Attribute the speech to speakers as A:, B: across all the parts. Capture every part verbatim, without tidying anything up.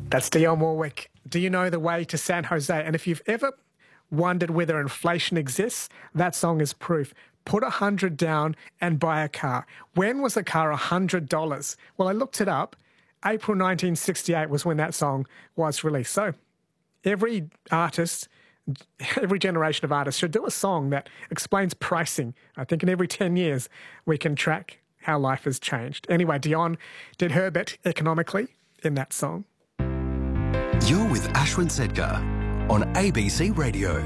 A: That's Dionne Warwick. Do you know the way to San Jose? And if you've ever wondered whether inflation exists, that song is proof. Put a hundred down and buy a car. When was a car a hundred dollars? Well, I looked it up. April nineteen sixty-eight was when that song was released. So every artist, every generation of artists should do a song that explains pricing. I think in every ten years we can track how life has changed. Anyway, Dionne did her bit economically in that song.
B: You're with Ashwin Sedkar on A B C Radio.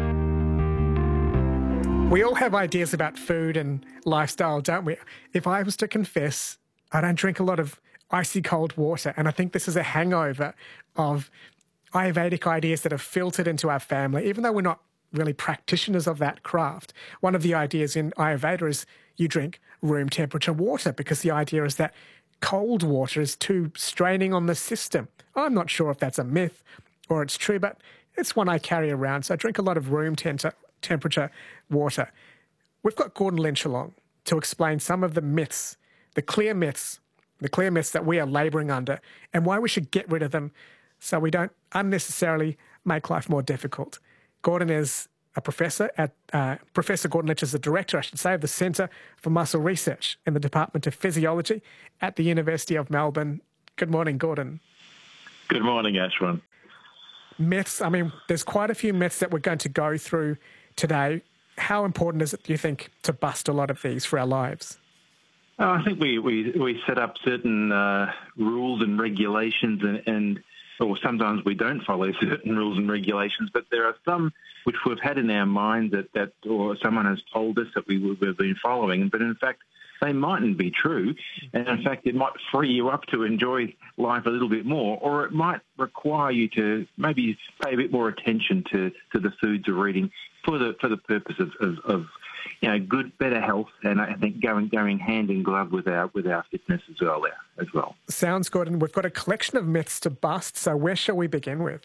A: We all have ideas about food and lifestyle, don't we? If I was to confess, I don't drink a lot of icy cold water, and I think this is a hangover of Ayurvedic ideas that have filtered into our family, even though we're not really practitioners of that craft. One of the ideas in Ayurveda is you drink room temperature water because the idea is that cold water is too straining on the system. I'm not sure if that's a myth or it's true, but it's one I carry around. So I drink a lot of room temp- temperature water. We've got Gordon Lynch along to explain some of the myths, the clear myths, the clear myths that we are labouring under and why we should get rid of them so we don't unnecessarily make life more difficult. Gordon is a professor at, uh, Professor Gordon Lynch is the director, I should say, of the Centre for Muscle Research in the Department of Physiology at the University of Melbourne. Good morning, Gordon.
C: Good morning, Ashwin.
A: Myths, I mean, there's quite a few myths that we're going to go through today. How important is it, do you think, to bust a lot of these for our lives?
C: Oh, I think we, we, we set up certain uh, rules and regulations and, and or sometimes we don't follow certain rules and regulations, but there are some which we've had in our mind that, that or someone has told us that we, we've been following, but in fact they mightn't be true. And in fact, it might free you up to enjoy life a little bit more, or it might require you to maybe pay a bit more attention to, to the foods you're eating for the for the purpose of, of, of you know, good, better health, and I think going going hand in glove with our with our fitness as well. There as well.
A: Sounds good, and we've got a collection of myths to bust. So where shall we begin with?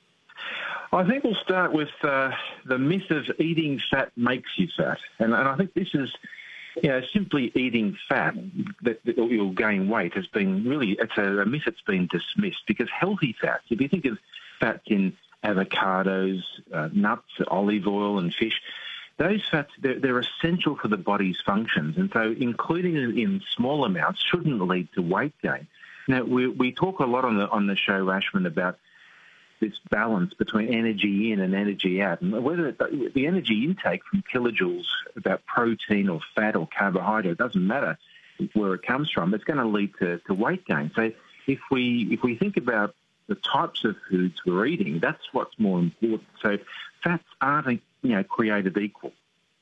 C: I think we'll start with uh, the myth of eating fat makes you fat, and, and I think this is, you know, simply eating fat that, that you'll gain weight has been really it's a, a myth that's been dismissed because healthy fats. If you think of fats in avocados, uh, nuts, olive oil, and fish. Those fats, they're, they're essential for the body's functions, and so including it in small amounts shouldn't lead to weight gain. Now, we, we talk a lot on the on the show, Ashwin, about this balance between energy in and energy out, and whether it, the energy intake from kilojoules about protein or fat or carbohydrate, doesn't matter where it comes from, it's going to lead to, to weight gain. So if we if we think about the types of foods we're eating, that's what's more important. So fats aren't, you know, created equal.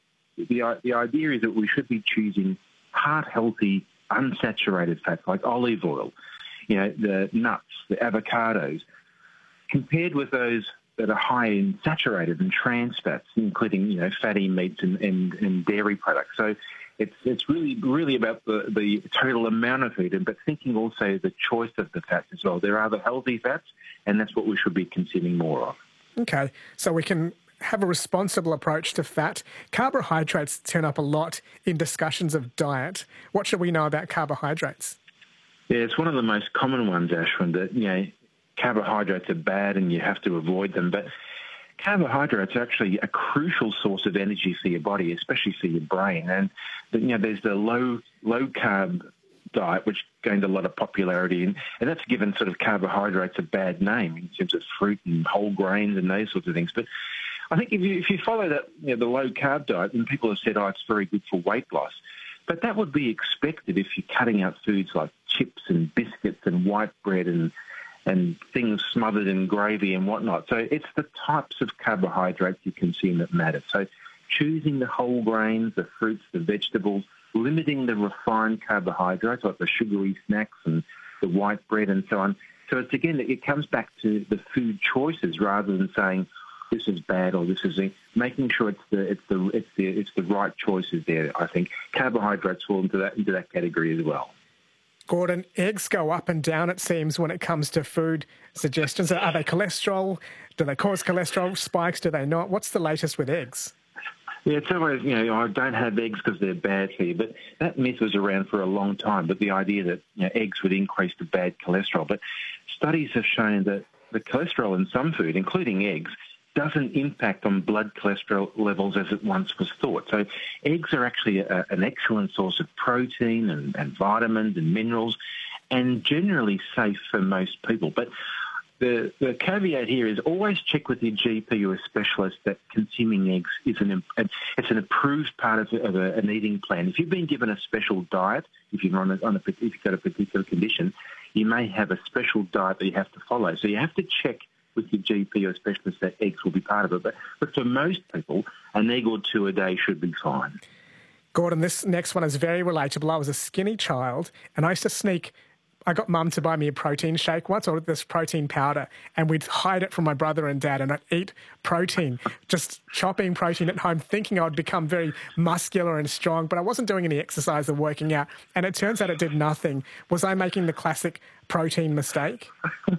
C: The, the idea is that we should be choosing heart-healthy, unsaturated fats like olive oil, you know, the nuts, the avocados, compared with those that are high in saturated and trans fats, including, you know, fatty meats and, and, and dairy products. So it's it's really really about the, the total amount of food, but thinking also the choice of the fats as well. There are the healthy fats, and that's what we should be consuming more of.
A: Okay, so we can have a responsible approach to fat. Carbohydrates turn up a lot in discussions of diet. What should we know about carbohydrates?
C: Yeah, it's one of the most common ones, Ashwin, that, you know, carbohydrates are bad and you have to avoid them. But carbohydrates are actually a crucial source of energy for your body, especially for your brain. And, you know, there's the low low carb diet, which gained a lot of popularity, and, and that's given sort of carbohydrates a bad name in terms of fruit and whole grains and those sorts of things. But I think if you if you follow that, you know, the low carb diet, then people have said, oh, it's very good for weight loss. But that would be expected if you're cutting out foods like chips and biscuits and white bread and and things smothered in gravy and whatnot. So it's the types of carbohydrates you consume that matter. So choosing the whole grains, the fruits, the vegetables, limiting the refined carbohydrates like the sugary snacks and the white bread and so on. So it's, again, it comes back to the food choices rather than saying this is bad or this is making sure it's the it's the it's the it's the right choices there. I think carbohydrates fall into that into that category as well.
A: Gordon, eggs go up and down, it seems, when it comes to food suggestions. Are they cholesterol? Do they cause cholesterol spikes? Do they not? What's the latest with eggs?
C: Yeah, it's always, you know, I don't have eggs because they're bad for you. But that myth was around for a long time. But the idea that, you know, eggs would increase the bad cholesterol. But studies have shown that the cholesterol in some food, including eggs, doesn't impact on blood cholesterol levels as it once was thought. So eggs are actually a, an excellent source of protein and, and vitamins and minerals, and generally safe for most people. But the, the caveat here is always check with your G P or a specialist that consuming eggs is an it's an approved part of, of a, an eating plan. If you've been given a special diet, if you're on a, on a if you've got a particular condition, you may have a special diet that you have to follow. So you have to check with your G P or specialist that eggs will be part of it. But, but for most people, an egg or two a day should be fine.
A: Gordon, this next one is very relatable. I was a skinny child and I used to sneak... I got mum to buy me a protein shake once, or this protein powder, and we'd hide it from my brother and dad, and I'd eat protein, just chopping protein at home, thinking I'd become very muscular and strong, but I wasn't doing any exercise or working out, and it turns out it did nothing. Was I making the classic protein mistake?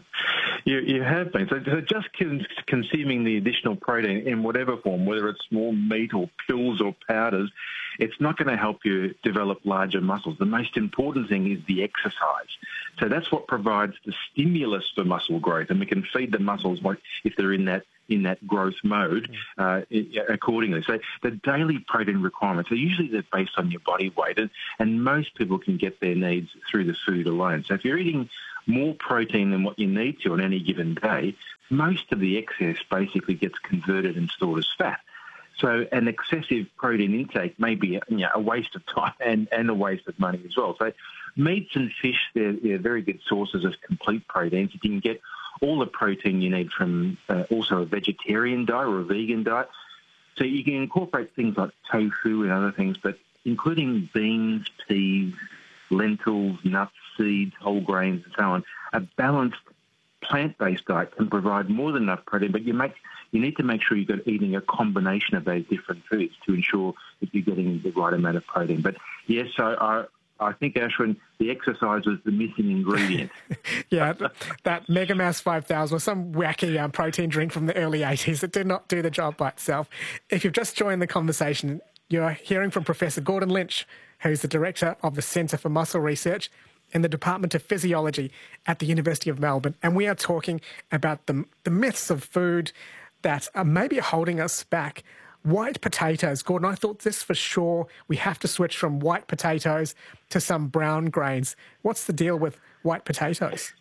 C: You, you have been. So, so just con- consuming the additional protein in whatever form, whether it's small meat or pills or powders, it's not going to help you develop larger muscles. The most important thing is the exercise. So that's what provides the stimulus for muscle growth, and we can feed the muscles if they're in that in that growth mode uh, accordingly. So the daily protein requirements are usually they're based on your body weight, and, and most people can get their needs through the food alone. So if you're eating more protein than what you need to on any given day, most of the excess basically gets converted and stored as fat. So an excessive protein intake may be you know, a waste of time and, and a waste of money as well. So meats and fish, they're, they're very good sources of complete proteins. You can get all the protein you need from uh, also a vegetarian diet or a vegan diet. So you can incorporate things like tofu and other things, but including beans, peas, lentils, nuts, seeds, whole grains, and so on. A balanced plant-based diet can provide more than enough protein, but you make you need to make sure you're eating a combination of those different foods to ensure that you're getting the right amount of protein. But yes, so I, I think, Ashwin, the exercise was the missing ingredient.
A: Yeah, that MegaMass five thousand was some wacky um, protein drink from the early eighties that did not do the job by itself. If you've just joined the conversation, you're hearing from Professor Gordon Lynch, who's the Director of the Centre for Muscle Research in the Department of Physiology at the University of Melbourne. And we are talking about the, the myths of food that are maybe holding us back. White potatoes. Gordon, I thought this for sure. We have to switch from white potatoes to some brown grains. What's the deal with white potatoes?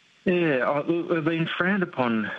C: Yeah, they've been frowned upon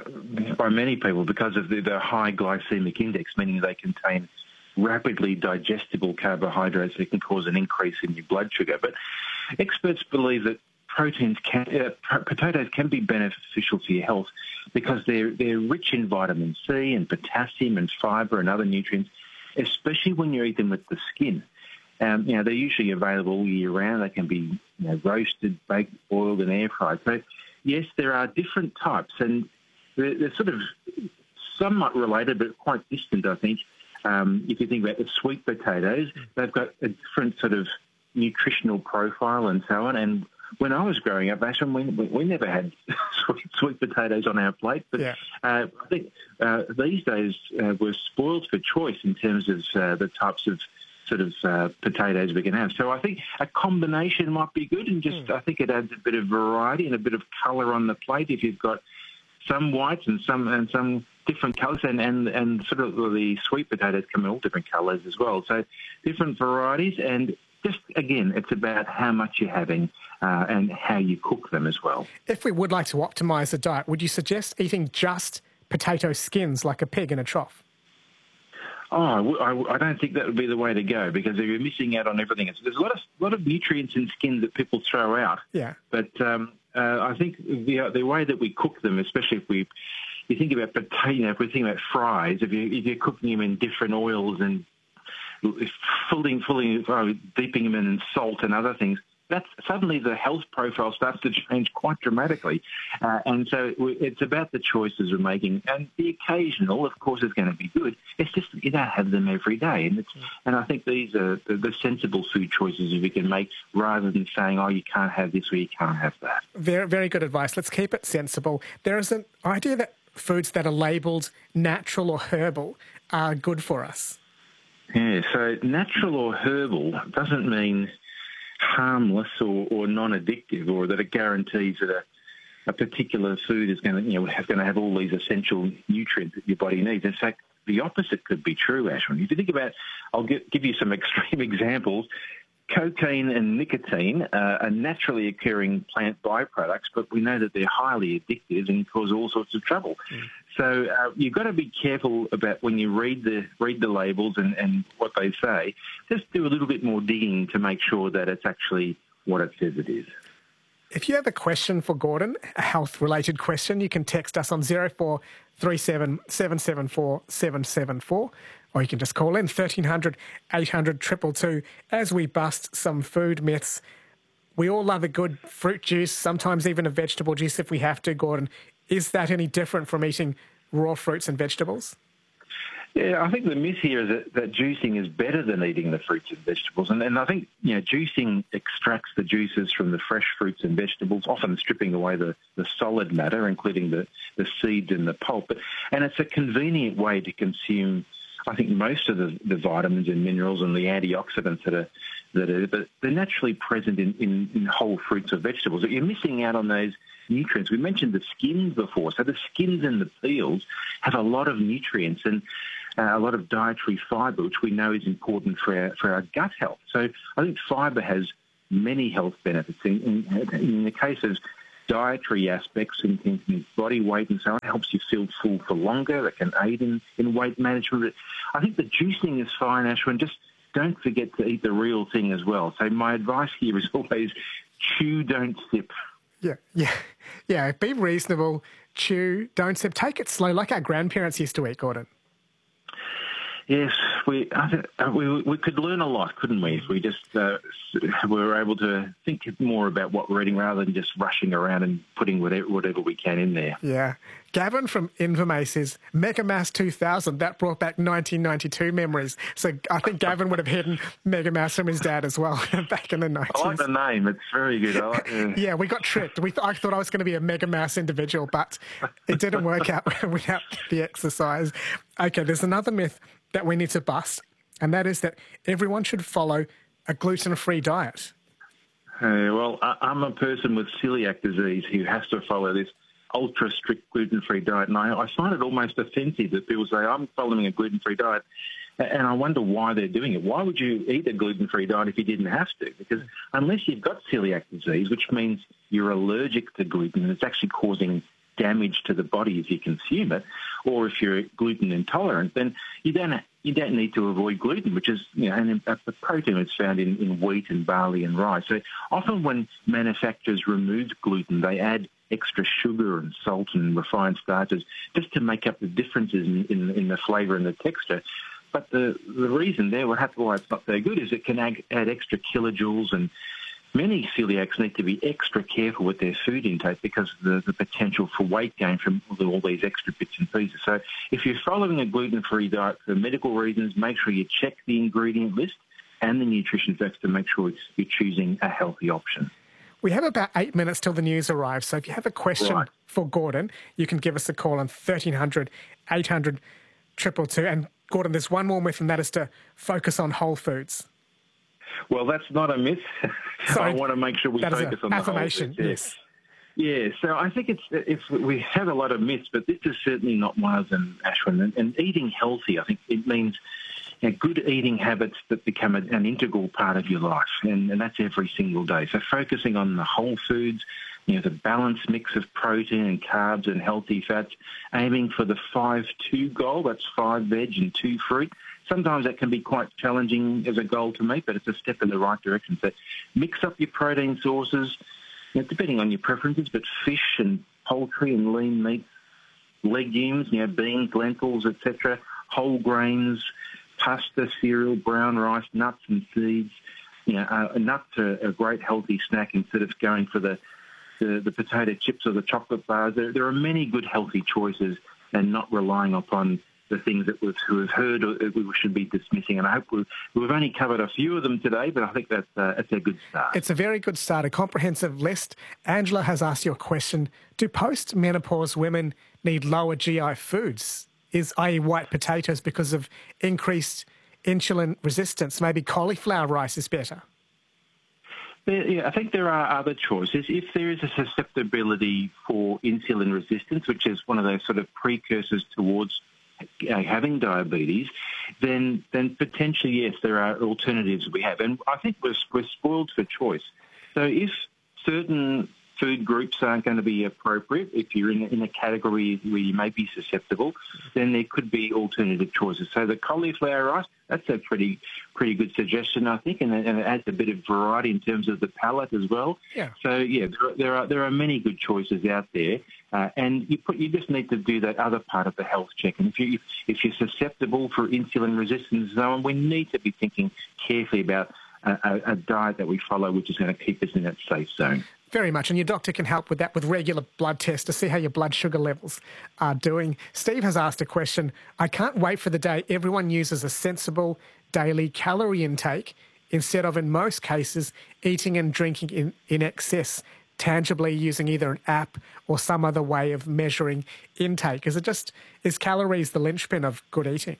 C: by many people because of the, the high glycemic index, meaning they contain rapidly digestible carbohydrates that can cause an increase in your blood sugar. But experts believe that proteins can, uh, potatoes can be beneficial to your health because they're they're rich in vitamin C and potassium and fibre and other nutrients, especially when you eat them with the skin. Um, you know, they're usually available all year round. They can be you know, roasted, baked, boiled, and air fried. So yes, there are different types, and they're, they're sort of somewhat related, but quite distant, I think. Um, if you think about the sweet potatoes, they've got a different sort of nutritional profile and so on. And when I was growing up, actually, we, we never had sweet, sweet potatoes on our plate. But
A: yeah.
C: uh, I think uh, these days uh, we're spoiled for choice in terms of uh, the types of sort of uh, potatoes we can have. So I think a combination might be good, and just mm. I think it adds a bit of variety and a bit of colour on the plate if you've got some whites and some and some different colours, and, and, and sort of the sweet potatoes come in all different colours as well. So different varieties, and just, again, it's about how much you're having uh, and how you cook them as well.
A: If we would like to optimise the diet, would you suggest eating just potato skins like a pig in a trough?
C: Oh, I, I don't think that would be the way to go, because if you're missing out on everything, it's, there's a lot of lot of nutrients in skin that people throw out.
A: Yeah.
C: But um, uh, I think the the way that we cook them, especially if we you think about potato, you know, if we think about fries, if you if you're cooking them in different oils and fully, fully uh, deeping them in salt and other things, that's suddenly the health profile starts to change quite dramatically. Uh, and so it's about the choices we're making. And the occasional, of course, is going to be good. It's just you don't have them every day. And it's, and I think these are the, the sensible food choices we can make, rather than saying, oh, you can't have this or you can't have that.
A: Very, very good advice. Let's keep it sensible. There is an idea that foods that are labelled natural or herbal are good for us.
C: Yeah, so natural or herbal doesn't mean harmless or, or non-addictive, or that it guarantees that a, a particular food is going to, you know, have, going to have all these essential nutrients that your body needs. In fact, the opposite could be true, Ashwin. If you think about, I'll give, give you some extreme examples. Cocaine and nicotine uh, are naturally occurring plant byproducts, but we know that they're highly addictive and cause all sorts of trouble. Mm. So uh, you've got to be careful about when you read the read the labels and, and what they say. Just do a little bit more digging to make sure that it's actually what it says it is.
A: If you have a question for Gordon, a health-related question, you can text us on zero four three seven, seven seven four, seven seven four, or you can just call in thirteen hundred, eight hundred, two two two as we bust some food myths. We all love a good fruit juice, sometimes even a vegetable juice if we have to, Gordon. Is that any different from eating raw fruits and vegetables?
C: Yeah, I think the myth here is that, that juicing is better than eating the fruits and vegetables. And, and I think, you know, juicing extracts the juices from the fresh fruits and vegetables, often stripping away the, the solid matter, including the, the seeds and the pulp. But, and it's a convenient way to consume, I think, most of the, the vitamins and minerals and the antioxidants that are, that are but they're naturally present in, in, in whole fruits or vegetables. You're missing out on those nutrients. We mentioned the skins before. So the skins and the peels have a lot of nutrients and uh, a lot of dietary fibre, which we know is important for our, for our gut health. So I think fibre has many health benefits. In, in, in the case of dietary aspects, in, in body weight and so on, it helps you feel full for longer. It can aid in, in weight management. I think the juicing is fine, Ashwin. Just don't forget to eat the real thing as well. So my advice here is always chew, don't sip.
A: Yeah, yeah, yeah. Be reasonable, chew, don't sip. Take it slow, like our grandparents used to eat, Gordon.
C: Yes, we, I think, uh, we we could learn a lot, couldn't we, if we just uh, were able to think more about what we're eating rather than just rushing around and putting whatever, whatever we can in there.
A: Yeah. Gavin from Inverness says, Megamass two thousand, that brought back nineteen ninety-two memories. So I think Gavin would have hidden Megamass from his dad as well back in the nineties.
C: I like the name. It's very good. I like, yeah.
A: yeah, we got tricked. We th- I thought I was going to be a Megamass individual, but it didn't work out without the exercise. Okay, there's another myth that we need to bust, and that is that everyone should follow a gluten-free diet.
C: Uh, well, I, I'm a person with celiac disease who has to follow this ultra-strict gluten-free diet, and I, I find it almost offensive that people say, I'm following a gluten-free diet, and I wonder why they're doing it. Why would you eat a gluten-free diet if you didn't have to? Because unless you've got celiac disease, which means you're allergic to gluten, and it's actually causing damage to the body if you consume it, or if you're gluten intolerant, then you don't you don't need to avoid gluten, which is, you know, and the protein is found in, in wheat and barley and rice. So often when manufacturers remove gluten, they add extra sugar and salt and refined starches just to make up the differences in, in, in the flavour and the texture. But the, the reason there, what happens, why it's not so good, is it can add, add extra kilojoules, and many celiacs need to be extra careful with their food intake because of the, the potential for weight gain from all these extra bits and pieces. So if you're following a gluten-free diet for medical reasons, make sure you check the ingredient list and the nutrition facts to make sure you're choosing a healthy option.
A: We have about eight minutes till the news arrives, so if you have a question
C: right.
A: for Gordon, you can give us a call on thirteen hundred, eight hundred, two two two. And Gordon, there's one more myth, and that is to focus on whole foods.
C: Well, that's not a myth.
A: Sorry,
C: I want to make sure we focus on the
A: affirmation.
C: whole
A: Yes.
C: Yeah, so I think it's it's we have a lot of myths, but this is certainly not one of them, Ashwin. And, and eating healthy, I think it means, you know, good eating habits that become a, an integral part of your life, and, and that's every single day. So focusing on the whole foods, you know, the balanced mix of protein and carbs and healthy fats, aiming for the five two goal, that's five veg and two fruit. Sometimes that can be quite challenging as a goal to meet, but it's a step in the right direction. So mix up your protein sources, you know, depending on your preferences, but fish and poultry and lean meat, legumes, you know, beans, lentils, et cetera, whole grains, pasta, cereal, brown rice, nuts and seeds. You know, uh, nuts are a great healthy snack instead of going for the, the, the potato chips or the chocolate bars. There, there are many good healthy choices, and not relying upon the things that we've, we've heard or we should be dismissing. And I hope we've, we've only covered a few of them today, but I think that's, uh, that's a good start.
A: It's a very good start, a comprehensive list. Angela has asked you a question. Do post-menopause women need lower G I foods? Is, that is white potatoes because of increased insulin resistance? Maybe cauliflower rice is better?
C: There, yeah, I think there are other choices. If there is a susceptibility for insulin resistance, which is one of those sort of precursors towards uh, having diabetes, then then potentially, yes, there are alternatives we have. And I think we're, we're spoiled for choice. So if certain food groups aren't going to be appropriate, if you're in, in a category where you may be susceptible, then there could be alternative choices. So the cauliflower rice, that's a pretty pretty good suggestion, I think, and, and it adds a bit of variety in terms of the palate as well.
A: Yeah.
C: So, yeah, there, are- there are there are many good choices out there, uh, and you put you just need to do that other part of the health check. And if, you, if you're susceptible for insulin resistance and so on, we need to be thinking carefully about a, a, a diet that we follow which is going to keep us in that safe zone.
A: Very much, and your doctor can help with that with regular blood tests to see how your blood sugar levels are doing. Steve has asked a question. I can't wait for the day everyone uses a sensible daily calorie intake instead of, in most cases, eating and drinking in, in excess, tangibly using either an app or some other way of measuring intake. Is it just, is calories the linchpin of good eating?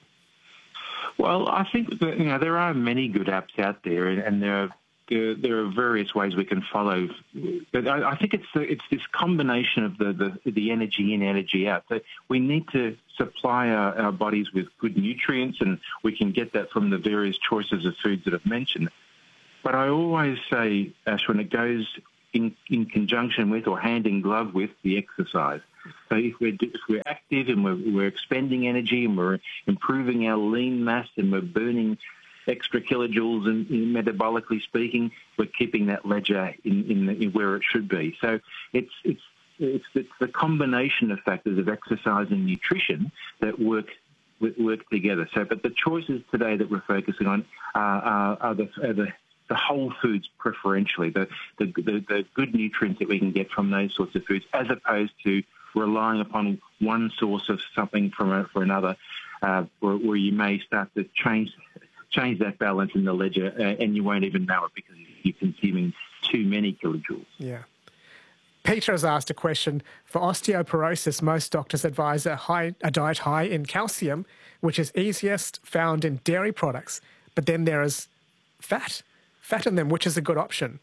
C: Well, I think that, you know, there are many good apps out there, and, and there are There, there are various ways we can follow, but I, I think it's the, it's this combination of the, the, the energy in, energy out. So we need to supply our, our bodies with good nutrients, and we can get that from the various choices of foods that I've mentioned. But I always say, Ash, when it goes in, in conjunction with or hand in glove with the exercise. So if we're, if we're active and we're, we're expending energy and we're improving our lean mass and we're burning extra kilojoules, and metabolically speaking, we're keeping that ledger in, in, in where it should be. So it's it's it's the, the combination of factors of exercise and nutrition that work work together. So, but the choices today that we're focusing on are, are, are, the, are the the whole foods preferentially, the, the the the good nutrients that we can get from those sorts of foods, as opposed to relying upon one source of something from a, for another, uh, where, where you may start to change. change that balance in the ledger, uh, and you won't even know it because you're consuming too many kilojoules.
A: Yeah. Peter has asked a question. For osteoporosis, most doctors advise a, high, a diet high in calcium, which is easiest found in dairy products. But then there is fat, fat in them, which is a good option.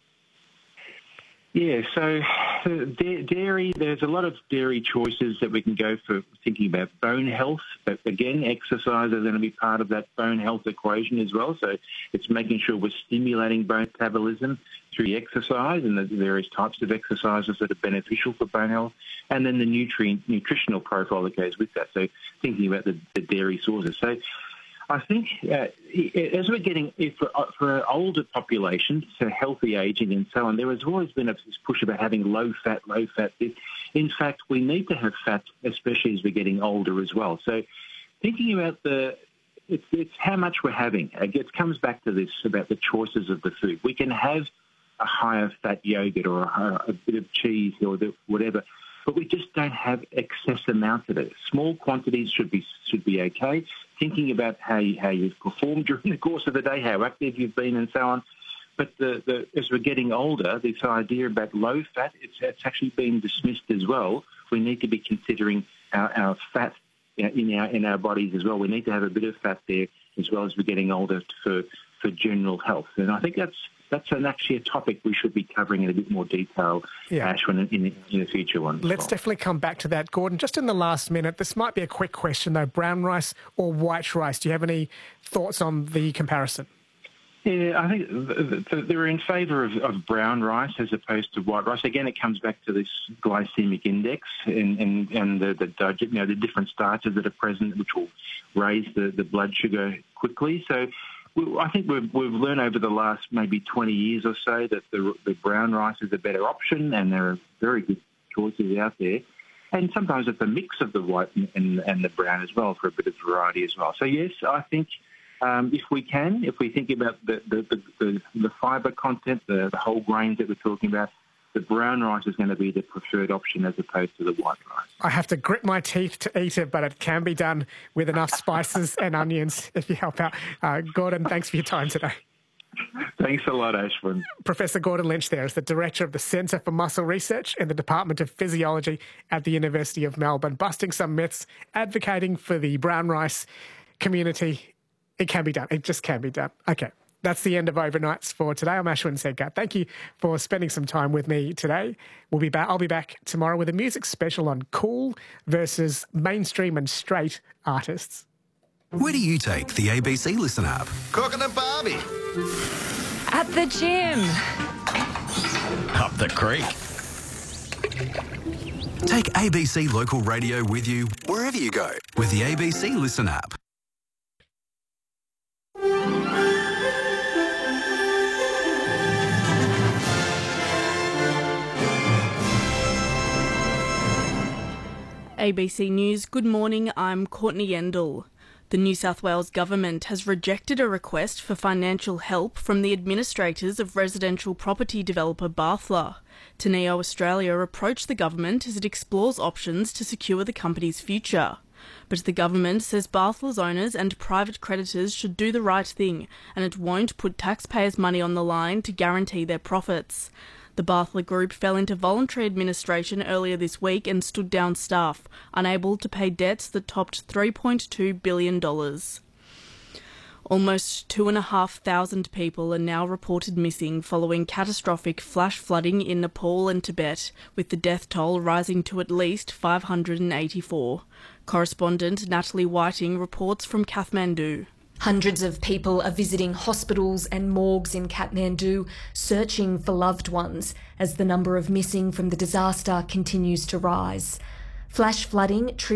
C: Yeah, so uh, da- dairy, there's a lot of dairy choices that we can go for thinking about bone health. But again, exercise is going to be part of that bone health equation as well. So it's making sure we're stimulating bone metabolism through the exercise and the various types of exercises that are beneficial for bone health, and then the nutrient nutritional profile that goes with that. So thinking about the, the dairy sources. So I think uh, as we're getting, for, for older populations, so healthy aging and so on, there has always been a this push about having low fat, low fat. In fact, we need to have fat, especially as we're getting older as well. So thinking about the, it's, it's how much we're having. It comes back to this about the choices of the food. We can have a higher fat yogurt or a, a bit of cheese or the, whatever, but we just don't have excess amounts of it. Small quantities should be should be okay. Thinking about how you, how you've performed during the course of the day, how active you've been, and so on. But the, the, as we're getting older, this idea about low fat, it's, it's actually being dismissed as well. We need to be considering our, our fat in our in our bodies as well. We need to have a bit of fat there as well as we're getting older for for general health. And I think that's that's an, actually a topic we should be covering in a bit more detail,
A: yeah.
C: Ash, in, in, in a future one.
A: Let's
C: well.
A: definitely come back to that, Gordon. Just in the last minute, this might be a quick question, though. Brown rice or white rice? Do you have any thoughts on the comparison?
C: Yeah, I think they're in favour of, of brown rice as opposed to white rice. Again, it comes back to this glycemic index and, and, and the, the, you know, the different starches that are present, which will raise the, the blood sugar quickly. So I think we've, we've learned over the last maybe twenty years or so that the, the brown rice is a better option, and there are very good choices out there. And sometimes it's a mix of the white and, and, and the brown as well for a bit of variety as well. So, yes, I think um, if we can, if we think about the, the, the, the, the fibre content, the, the whole grains that we're talking about, the brown rice is going to be the preferred option as opposed to the white rice.
A: I have to grit my teeth to eat it, but it can be done with enough spices and onions if you help out. Uh, Gordon, thanks for your time today.
C: Thanks a lot, Ashwin.
A: Professor Gordon Lynch there is the Director of the Centre for Muscle Research in the Department of Physiology at the University of Melbourne, busting some myths, advocating for the brown rice community. It can be done. It just can be done. Okay. That's the end of Overnights for today. I'm Ashwin Sedkar. Thank you for spending some time with me today. We'll be back. I'll be back tomorrow with a music special on cool versus mainstream and straight artists.
B: Where do you take the A B C Listen app?
D: Cooking a Barbie.
E: At the gym.
D: Up the creek.
B: Take A B C Local Radio with you wherever you go with the A B C Listen app.
F: A B C News, good morning, I'm Courtney Endell. The New South Wales Government has rejected a request for financial help from the administrators of residential property developer Barthla. Teneo Australia approached the government as it explores options to secure the company's future. But the government says Barthla's owners and private creditors should do the right thing, and it won't put taxpayers' money on the line to guarantee their profits. The Barthla Group fell into voluntary administration earlier this week and stood down staff, unable to pay debts that topped three point two billion dollars. Almost two and a half thousand people are now reported missing following catastrophic flash flooding in Nepal and Tibet, with the death toll rising to at least five hundred eighty-four. Correspondent Natalie Whiting reports from Kathmandu.
E: Hundreds of people are visiting hospitals and morgues in Kathmandu, searching for loved ones as the number of missing from the disaster continues to rise. Flash flooding